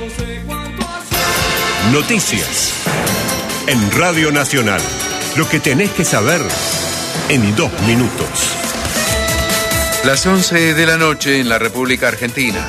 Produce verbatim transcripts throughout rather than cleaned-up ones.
Noticias en Radio Nacional. Lo que tenés que saber en dos minutos. Las once de la noche en la República Argentina.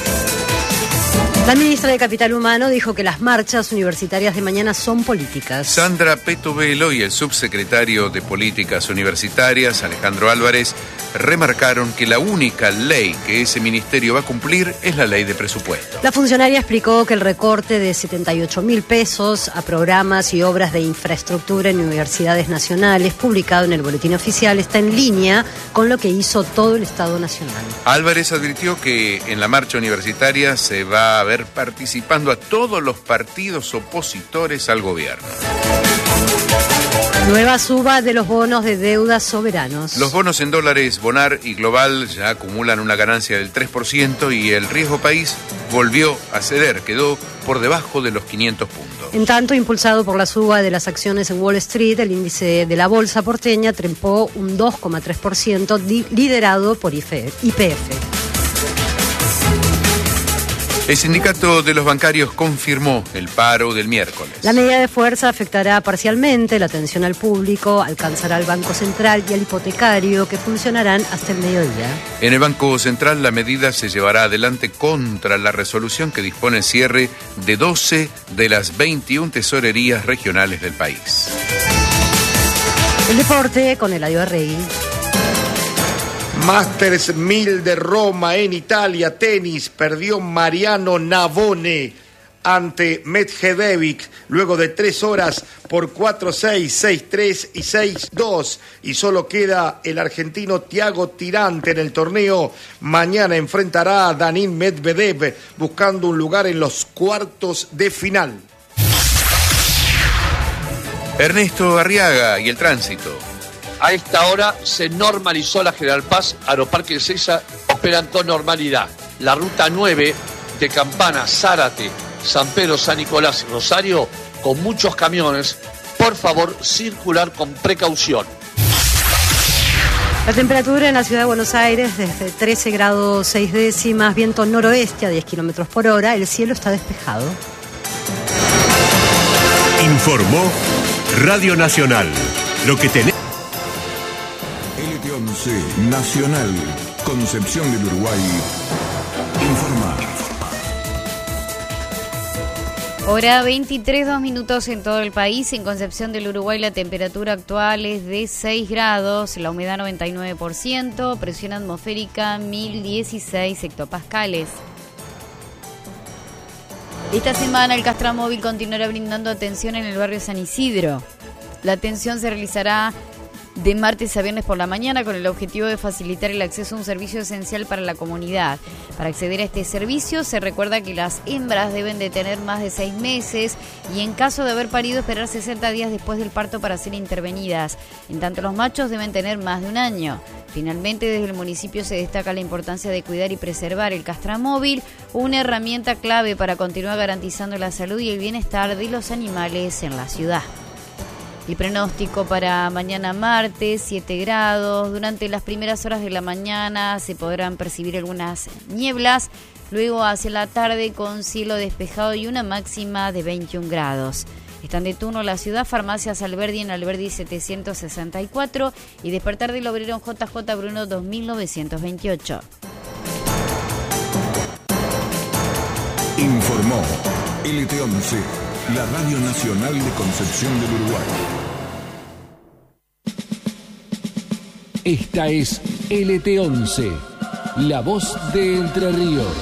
La ministra de Capital Humano dijo que las marchas universitarias de mañana son políticas. Sandra Petovelo y el subsecretario de Políticas Universitarias, Alejandro Álvarez, remarcaron que la única ley que ese ministerio va a cumplir es la ley de presupuesto. La funcionaria explicó que el recorte de setenta y ocho mil pesos a programas y obras de infraestructura en universidades nacionales, publicado en el Boletín Oficial, está en línea con lo que hizo todo el Estado Nacional. Álvarez advirtió que en la marcha universitaria se va a ver participando a todos los partidos opositores al gobierno. Nueva suba de los bonos de deuda soberanos. Los bonos en dólares Bonar y Global ya acumulan una ganancia del tres por ciento y el riesgo país volvió a ceder, quedó por debajo de los quinientos puntos. En tanto, impulsado por la suba de las acciones en Wall Street, el índice de la bolsa porteña trepó un dos coma tres por ciento, liderado por I P F. El sindicato de los bancarios confirmó el paro del miércoles. La medida de fuerza afectará parcialmente la atención al público, alcanzará al Banco Central y al hipotecario, que funcionarán hasta el mediodía. En el Banco Central la medida se llevará adelante contra la resolución que dispone el cierre de doce de las veintiuna tesorerías regionales del país. El deporte con Eladio Arregui. Masters mil de Roma en Italia, tenis, perdió Mariano Navone ante Medvedev luego de tres horas por cuatro seis, seis tres y seis dos, y solo queda el argentino Thiago Tirante en el torneo. Mañana enfrentará a Daniil Medvedev buscando un lugar en los cuartos de final. Ernesto Arriaga y el tránsito. A esta hora se normalizó la General Paz, Aeroparque Ezeiza operan con normalidad. La ruta nueve de Campana, Zárate, San Pedro, San Nicolás y Rosario, con muchos camiones. Por favor, circular con precaución. La temperatura en la ciudad de Buenos Aires desde trece grados seis décimas, viento noroeste a diez kilómetros por hora, el cielo está despejado. Informó Radio Nacional. Lo que tenés. L T once Nacional, Concepción del Uruguay, informa. Hora veintitrés, dos minutos en todo el país. En Concepción del Uruguay la temperatura actual es de seis grados, la humedad noventa y nueve por ciento, presión atmosférica mil dieciséis hectopascales. Esta semana el Castramóvil continuará brindando atención en el barrio San Isidro. La atención se realizará de martes a viernes por la mañana con el objetivo de facilitar el acceso a un servicio esencial para la comunidad. Para acceder a este servicio se recuerda que las hembras deben de tener más de seis meses y en caso de haber parido esperar sesenta días después del parto para ser intervenidas. En tanto los machos deben tener más de un año. Finalmente, desde el municipio se destaca la importancia de cuidar y preservar el Castramóvil, una herramienta clave para continuar garantizando la salud y el bienestar de los animales en la ciudad. El pronóstico para mañana martes, siete grados. Durante las primeras horas de la mañana se podrán percibir algunas nieblas. Luego hacia la tarde con cielo despejado y una máxima de veintiún grados. Están de turno la ciudad, Farmacias Alberdi en Alberdi setecientos sesenta y cuatro y Despertar del Obrero en J J Bruno dos mil novecientos veintiocho. Informó L T once, la Radio Nacional de Concepción del Uruguay. Esta es L T once, la voz de Entre Ríos.